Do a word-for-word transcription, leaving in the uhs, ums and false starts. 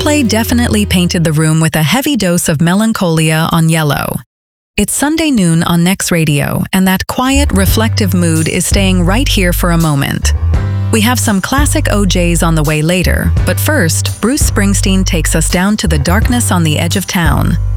Coldplay definitely painted the room with a heavy dose of melancholia on Yellow. It's Sunday noon on Next Radio, and that quiet, reflective mood is staying right here for a moment. We have some classic O Js on the way later, but first, Bruce Springsteen takes us down to the darkness on the edge of town.